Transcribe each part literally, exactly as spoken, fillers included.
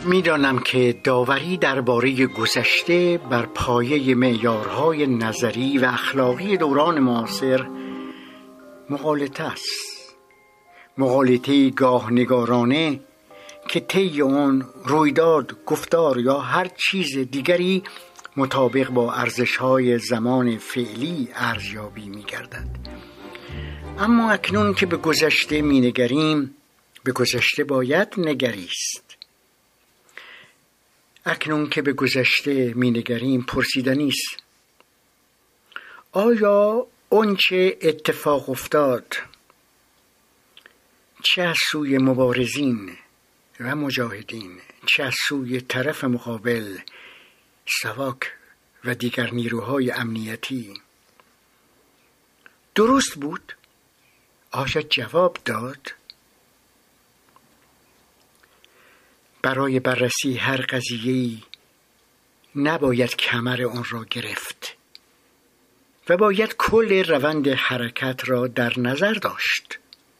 می‌دانم که داوری درباره گذشته بر پایه معیارهای نظری و اخلاقی دوران معاصر مغالطه است. مغالطه گاه نگارانه که طی آن رویداد، گفتار یا هر چیز دیگری مطابق با ارزش‌های زمان فعلی ارزیابی می‌گردد. اما اکنون که به گذشته می‌نگریم، به گذشته باید نگریست. اکنون که به گذشته می‌نگریم پرسیدنی است: آیا آنچه اتفاق افتاد چه از سوی مبارزین و مجاهدین، چه از سوی طرف مقابل ساواک و دیگر نیروهای امنیتی درست بود؟ آیا جواب داد؟ برای بررسی هر قضیه‌ای نباید کمر آن را گرفت و باید کل روند حرکت را در نظر داشت.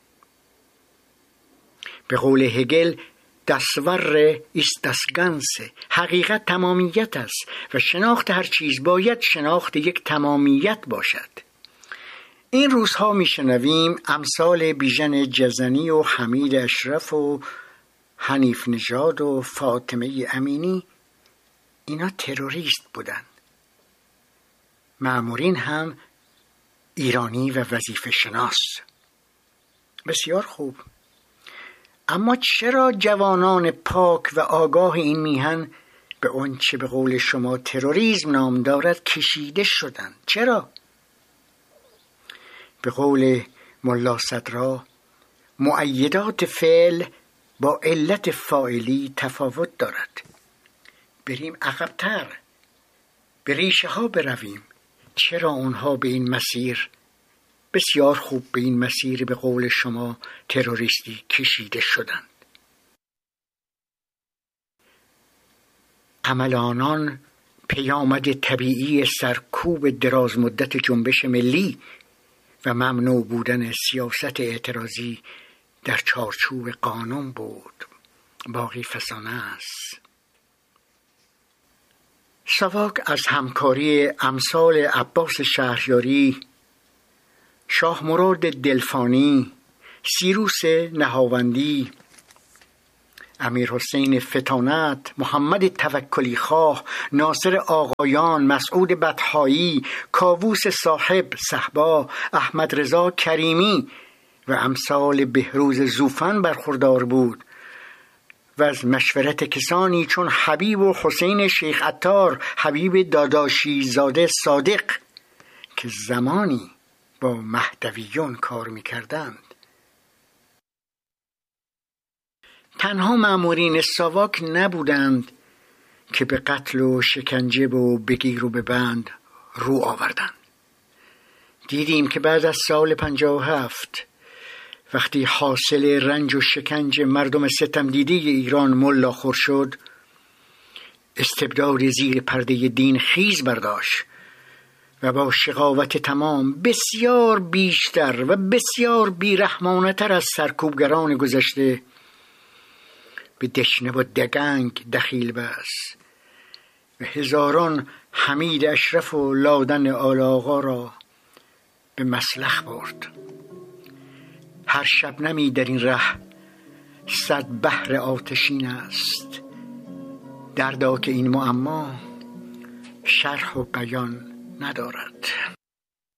به قول هگل، دسور است das Ganze، حقیقت تمامیت است و شناخت هر چیز باید شناخت یک تمامیت باشد. این روزها میشنویم امثال بیژن جزنی و حمید اشرف و حنیف نژاد و فاطمه امینی اینا تروریست بودن. مأمورین هم ایرانی و وظیفه شناس. بسیار خوب. اما چرا جوانان پاک و آگاه این میهن به اون چه به قول شما تروریسم نام دارد کشیده شدند؟ چرا؟ به قول ملا صدرا، مؤیدات فعل با علت فاعلی تفاوت دارد. بریم عقب‌تر، به ریشه ها برویم. چرا اونها به این مسیر، بسیار خوب به این مسیر به قول شما تروریستی کشیده شدند؟ عمل آنان پیامد طبیعی سرکوب دراز مدت جنبش ملی و ممنوع بودن سیاست اعتراضی در چارچوب قانون بود. باقی فسانه است. ساواک از همکاری امثال عباس شهریاری، شاه مراد دلفانی، سیروس نهاوندی، امیر حسین فتانت، محمد توکلی خواه، ناصر آقایان، مسعود بطحایی، کاووس صاحب صحبا، احمد رضا کریمی و امثال بهروز زوفن برخوردار بود و از مشورت کسانی چون حبیب و حسین شیخ عطار، حبیب داداشی زاده صادق که زمانی با مهدویون کار می‌کردند. تنها مأمورین ساواک نبودند که به قتل و شکنجه و بگیر و ببند رو آوردند. دیدیم که بعد از سال پنجاه و هفت وقتی حاصل رنج و شکنج مردم ستم دیده ایران ملاخور شد، استبداد زیر پرده دین خیز برداشت و با شقاوت تمام بسیار بیشتر و بسیار بیرحمانه‌تر از سرکوبگران گذشته به دشنه و دگنگ دخیل بست و هزاران حمید اشرف و لادن آل آقا را به مسلخ برد. هر شبنمی در این ره صد بحر آتشین است. دردا که این معما شرح و بیان ندارد.